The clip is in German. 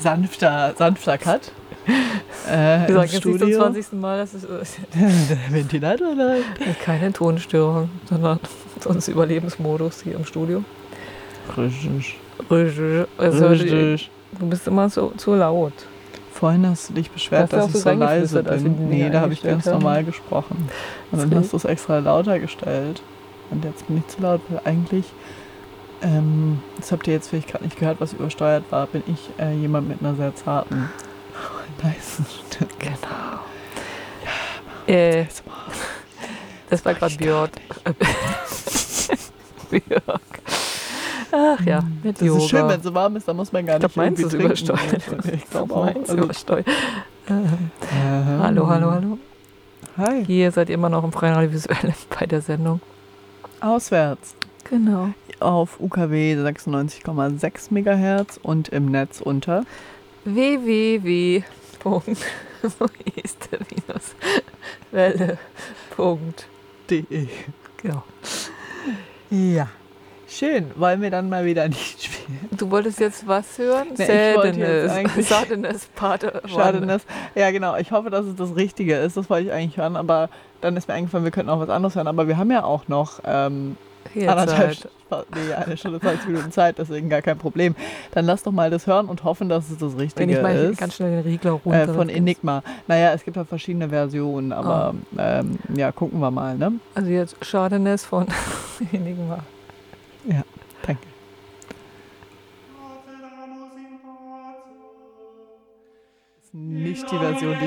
sanfter Cut. Wir sagen jetzt nicht zum 20. Mal, dass es der Ventilator läuft. Keine Tonstörung, sondern sonst Überlebensmodus hier im Studio. Richtig. Also, Richtig. du bist immer so zu laut. Vorhin hast du dich beschwert, Hast du dass auch ich so so leise reingeflüstert, als wir die bin. Dinger Nee, da habe ich eingestellt ganz haben? normal gesprochen. Und dann hast du es extra lauter gestellt. Und jetzt bin ich zu laut, weil eigentlich, das habt ihr jetzt vielleicht gerade nicht gehört, was übersteuert war, bin ich jemand mit einer sehr zarten, leisen Stimme. Genau. Ja, das war gerade Björk. Björk. Ach ja, mit das Yoga. ist schön, wenn es so warm ist, dann muss man gar nicht meins ist irgendwie übersteuert. Ich glaube auch. Meins Also, übersteuert. Hallo. Hi. Hier seid ihr immer noch im freien Radiovisuellen bei der Sendung. Auswärts. Genau. Auf UKW 96,6 MHz und im Netz unter www.welle.de. Genau. Ja. Schön. Wollen wir dann mal wieder nicht spielen? Du wolltest jetzt was hören? Sadness, Part Sadness. Ja, genau. Ich hoffe, dass es das Richtige ist. Das wollte ich eigentlich hören. Aber dann ist mir eingefallen, wir könnten auch was anderes hören. Aber wir haben ja auch noch eine Stunde 20 Minuten Zeit. Deswegen gar kein Problem. Dann lass doch mal das hören und hoffen, dass es das Richtige ist. Ganz schnell den Regler runter. Von Enigma. Naja, es gibt ja verschiedene Versionen. Aber ja, gucken wir mal. Ne? Also jetzt Sadness von Enigma. Ja, danke. Nicht die Version, die